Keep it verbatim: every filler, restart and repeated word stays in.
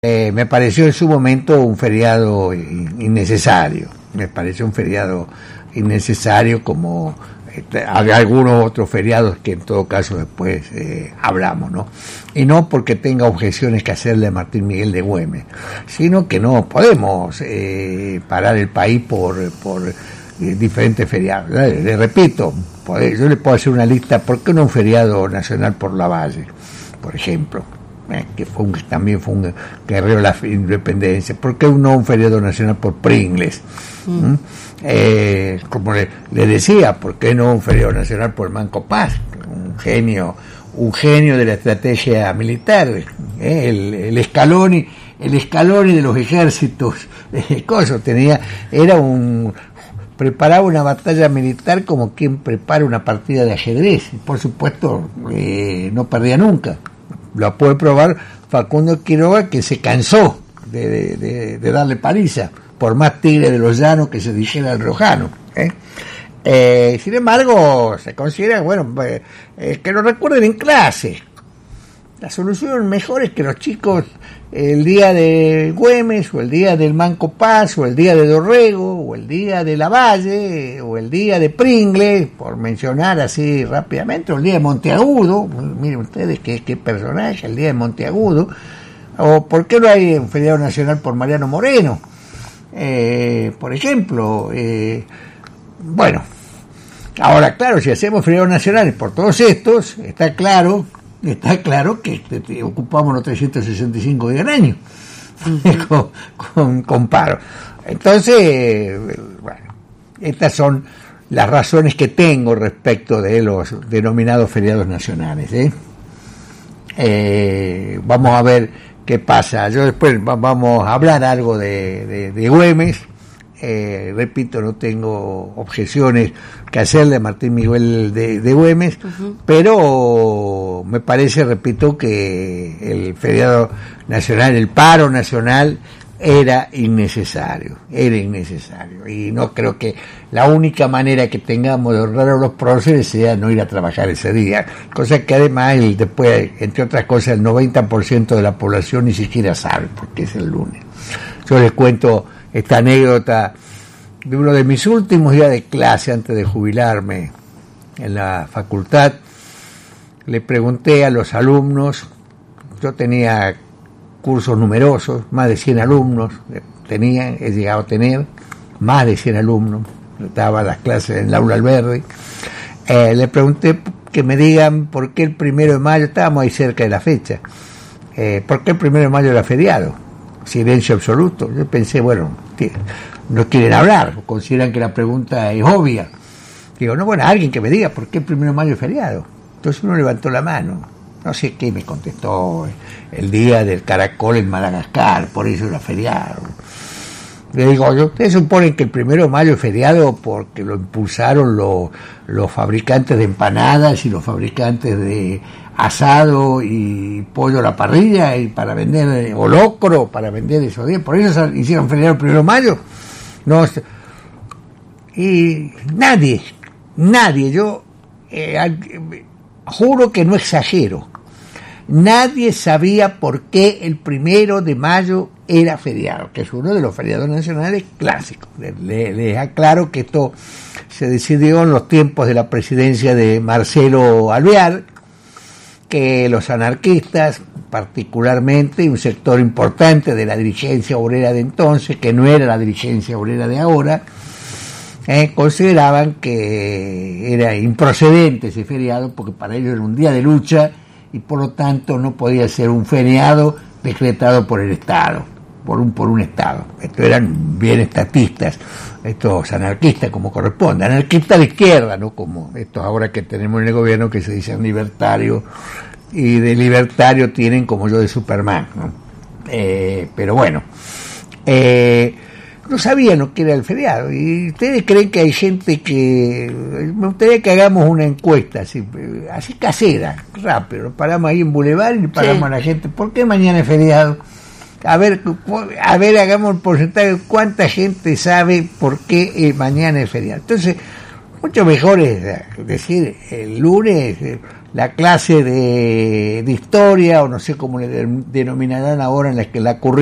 Eh, me pareció en su momento un feriado innecesario, me pareció un feriado innecesario como eh, había algunos otros feriados que en todo caso después eh, hablamos, ¿no? Y no porque tenga objeciones que hacerle a Martín Miguel de Güemes, sino que no podemos eh, parar el país por, por eh, diferentes feriados. Le, le repito, poder, yo le puedo hacer una lista, ¿por qué no un feriado nacional por Lavalle, por ejemplo? Eh, que fue un, también fue un guerrero de la independencia. ¿Por qué no un feriado nacional por Pringles? Mm. ¿Mm? Eh, como le, le decía, ¿por qué no un feriado nacional por Manco Paz? Un genio, un genio de la estrategia militar, eh, el, el Scaloni, el Scaloni de los ejércitos, eh, cosas, tenía, era un preparaba una batalla militar como quien prepara una partida de ajedrez. Por supuesto, eh, no perdía nunca. Lo puede probar Facundo Quiroga, que se cansó de, de, de, de darle paliza, por más tigre de los llanos que se dijera el riojano. ¿eh? Eh, sin embargo, se considera, bueno, eh, eh, que lo recuerden en clase. La solución mejor es que los chicos, el día de Güemes, o el día del Manco Paz, o el día de Dorrego, o el día de Lavalle, o el día de Pringles, por mencionar así rápidamente, o el día de Monteagudo, miren ustedes qué, qué personaje, el día de Monteagudo, o por qué no hay un feriado nacional por Mariano Moreno, eh, por ejemplo, eh, bueno, ahora claro, si hacemos feriados nacionales por todos estos, está claro, está claro que te, te ocupamos los trescientos sesenta y cinco días al año, uh-huh. con, con, con paro. Entonces, bueno, estas son las razones que tengo respecto de los denominados feriados nacionales. ¿eh? Eh, vamos a ver qué pasa. Yo después va, vamos a hablar algo de, de, de Güemes. Eh, repito, no tengo objeciones que hacerle a Martín Miguel de, de Güemes, uh-huh. pero me parece, repito, que el feriado nacional, el paro nacional, era innecesario, era innecesario, y no creo que la única manera que tengamos de ahorrar a los próceres sea no ir a trabajar ese día, cosa que además el, después, entre otras cosas, el noventa por ciento de la población ni siquiera sabe porque es el lunes. Yo les cuento esta anécdota de uno de mis últimos días de clase antes de jubilarme en la facultad. Le pregunté a los alumnos, yo tenía cursos numerosos, más de cien alumnos, tenía, he llegado a tener más de cien alumnos, daba las clases en el aula Alberdi. Eh, le pregunté que me digan por qué el primero de mayo, estábamos ahí cerca de la fecha, eh, por qué el primero de mayo era feriado. Silencio absoluto. Yo pensé, bueno, no quieren hablar, consideran que la pregunta es obvia. Digo, no, bueno, alguien que me diga por qué el primero de mayo es feriado. Entonces uno levantó la mano, no sé qué, me contestó, el día del caracol en Madagascar, por eso era feriado. Le digo, ustedes suponen que el primero de mayo es feriado porque lo impulsaron los, los fabricantes de empanadas y los fabricantes de asado y pollo a la parrilla y para vender, o locro para vender esos días, por eso hicieron feriado el primero de mayo. No, y nadie, nadie, yo eh, juro que no exagero, nadie sabía por qué el primero de mayo era feriado, que es uno de los feriados nacionales clásicos. Les le, le aclaro que esto se decidió en los tiempos de la presidencia de Marcelo Alvear, que los anarquistas, particularmente, y un sector importante de la dirigencia obrera de entonces, que no era la dirigencia obrera de ahora, eh, consideraban que era improcedente ese feriado, porque para ellos era un día de lucha, y por lo tanto no podía ser un feriado decretado por el Estado, por un por un Estado. Estos eran bien estatistas, estos anarquistas como corresponde, anarquistas de izquierda, no como estos ahora que tenemos en el gobierno que se dicen libertarios, y de libertario tienen como yo de Superman, ¿no? Eh, pero bueno, eh, no sabían lo que era el feriado, y ustedes creen que hay gente que, me gustaría que hagamos una encuesta así, así casera, rápido, nos paramos ahí en Boulevard y le paramos sí. a la gente, ¿por qué mañana es feriado? A ver, a ver, hagamos el porcentaje de cuánta gente sabe por qué eh, mañana es feriado. Entonces, Mucho mejor es decir, el lunes la clase de, de historia, o no sé cómo le denominarán ahora, en la que la currícula